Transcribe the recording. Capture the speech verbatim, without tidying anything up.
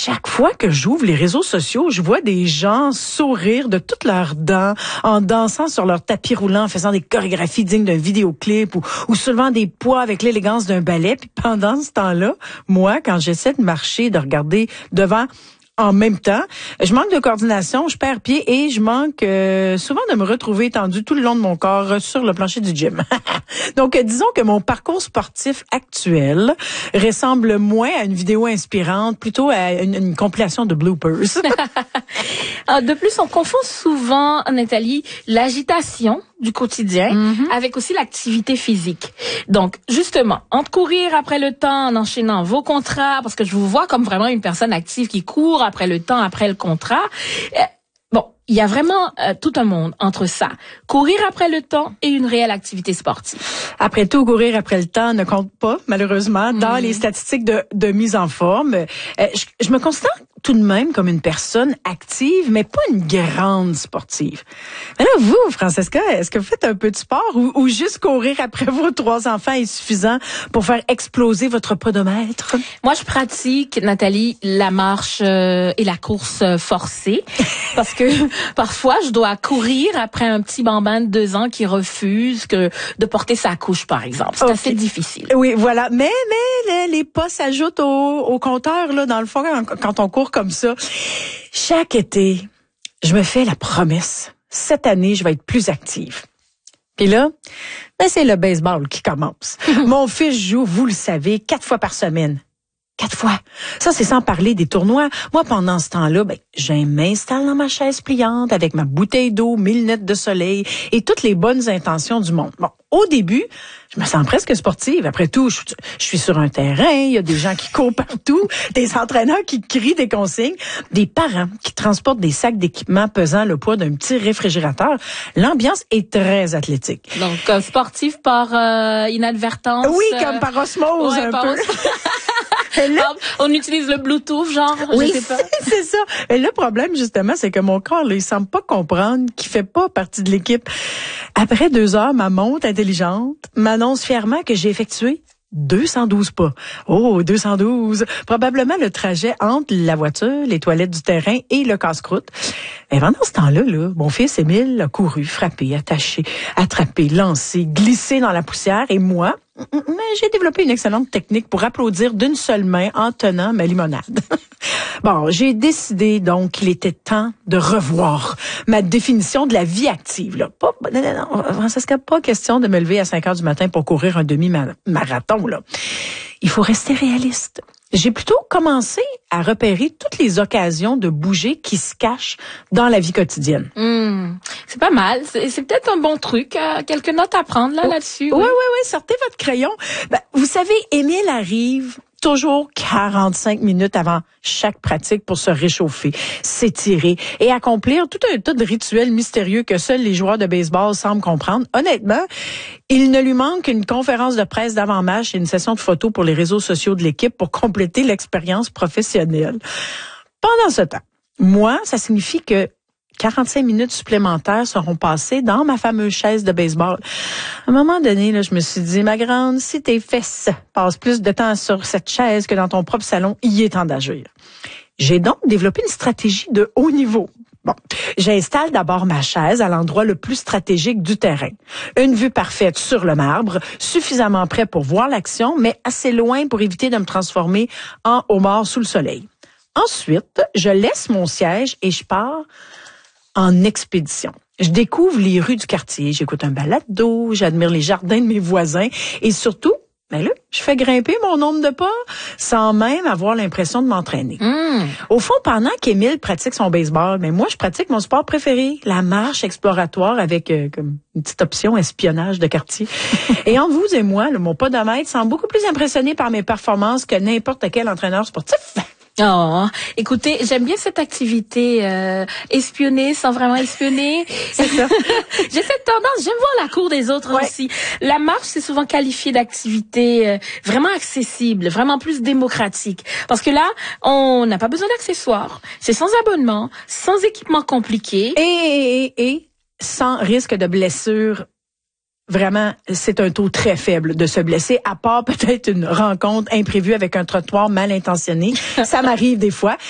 chaque fois que j'ouvre les réseaux sociaux, je vois des gens sourire de toutes leurs dents en dansant sur leur tapis roulant, en faisant des chorégraphies dignes d'un vidéoclip ou, ou soulevant des poids avec l'élégance d'un ballet. Puis pendant ce temps-là, moi, quand j'essaie de marcher, de regarder devant en même temps, je manque de coordination, je perds pied et je manque euh, souvent de me retrouver étendu tout le long de mon corps sur le plancher du gym. Donc, euh, disons que mon parcours sportif actuel ressemble moins à une vidéo inspirante, plutôt à une, une compilation de bloopers. De plus, on confond souvent, Nathalie, l'agitation du quotidien mm-hmm. avec aussi l'activité physique. Donc, justement, entre courir après le temps en enchaînant vos contrats, parce que je vous vois comme vraiment une personne active qui court après le temps, après le contrat. Euh, bon, il y a vraiment euh, tout un monde entre ça. Courir après le temps et une réelle activité sportive. Après tout, courir après le temps ne compte pas, malheureusement, mmh. dans les statistiques de, de mise en forme. Euh, je, je me considère tout de même comme une personne active, mais pas une grande sportive. Mais là, vous, Francesca, est-ce que vous faites un peu de sport ou, ou juste courir après vos trois enfants est suffisant pour faire exploser votre podomètre? Moi, je pratique, Nathalie, la marche euh, et la course forcée parce que parfois, je dois courir après un petit bambin de deux ans qui refuse que de porter sa couche, par exemple. C'est okay. assez difficile. Oui, voilà. Mais mais les, les pas s'ajoutent au, au compteur, là, dans le fond, quand on court comme ça. Chaque été, je me fais la promesse. Cette année, je vais être plus active. Puis là, ben c'est le baseball qui commence. Mon fils joue, vous le savez, quatre fois par semaine. Quatre fois. Ça, c'est sans parler des tournois. Moi, pendant ce temps-là, ben, je m'installe dans ma chaise pliante avec ma bouteille d'eau, mes lunettes de soleil et toutes les bonnes intentions du monde. Bon, au début, je me sens presque sportive. Après tout, je, je suis sur un terrain, il y a des gens qui courent partout, des entraîneurs qui crient des consignes, des parents qui transportent des sacs d'équipement pesant le poids d'un petit réfrigérateur. L'ambiance est très athlétique. Donc, euh, sportive par euh, inadvertance. Oui, euh... comme par osmose ouais, un par peu. Os... Là, on utilise le Bluetooth, genre, oui, je sais pas. C'est ça. Et le problème, justement, c'est que mon corps, là, il semble pas comprendre qu'il fait pas partie de l'équipe. Après deux heures, ma montre intelligente m'annonce fièrement que j'ai effectué deux cent douze pas. Oh, deux cent douze. Probablement le trajet entre la voiture, les toilettes du terrain et le casse-croûte. Et pendant ce temps-là, là, mon fils Émile a couru, frappé, attaché, attrapé, lancé, glissé dans la poussière et moi, j'ai développé une excellente technique pour applaudir d'une seule main en tenant ma limonade. Bon, j'ai décidé donc qu'il était temps de revoir ma définition de la vie active. Là. Pas, non, non, non, Francesca, pas question de me lever à cinq heures du matin pour courir un demi-marathon. Là. Il faut rester réaliste. J'ai plutôt commencé à repérer toutes les occasions de bouger qui se cachent dans la vie quotidienne. Mmh, c'est pas mal. C'est, c'est peut-être un bon truc. Euh, quelques notes à prendre là, oh, là-dessus. Oui, oui, oui. Sortez votre crayon. Ben, vous savez, Émile arrive toujours quarante-cinq minutes avant chaque pratique pour se réchauffer, s'étirer et accomplir tout un tas de rituels mystérieux que seuls les joueurs de baseball semblent comprendre. Honnêtement, il ne lui manque qu'une conférence de presse d'avant-match et une session de photos pour les réseaux sociaux de l'équipe pour compléter l'expérience professionnelle. Pendant ce temps, moi, ça signifie que quarante-cinq minutes supplémentaires seront passées dans ma fameuse chaise de baseball. À un moment donné, là, je me suis dit, ma grande, si tes fesses passent plus de temps sur cette chaise que dans ton propre salon, il est temps d'agir. J'ai donc développé une stratégie de haut niveau. Bon, j'installe d'abord ma chaise à l'endroit le plus stratégique du terrain. Une vue parfaite sur le marbre, suffisamment près pour voir l'action, mais assez loin pour éviter de me transformer en homard sous le soleil. Ensuite, je laisse mon siège et je pars en expédition. Je découvre les rues du quartier, j'écoute un balado, j'admire les jardins de mes voisins et surtout, ben là, je fais grimper mon nombre de pas sans même avoir l'impression de m'entraîner. Mmh. Au fond, pendant qu'Émile pratique son baseball, mais ben moi, je pratique mon sport préféré, la marche exploratoire avec euh, comme une petite option espionnage de quartier. Et entre vous et moi, le, mon podomètre semble beaucoup plus impressionné par mes performances que n'importe quel entraîneur sportif. Oh, écoutez, j'aime bien cette activité euh, espionner sans vraiment espionner. C'est ça. J'ai cette tendance, j'aime voir la cour des autres ouais. aussi. La marche, c'est souvent qualifié d'activité euh, vraiment accessible, vraiment plus démocratique. Parce que là, on n'a pas besoin d'accessoires. C'est sans abonnement, sans équipement compliqué. Et, et, et sans risque de blessure. Vraiment, c'est un taux très faible de se blesser, à part peut-être une rencontre imprévue avec un trottoir mal intentionné. Ça m'arrive des fois.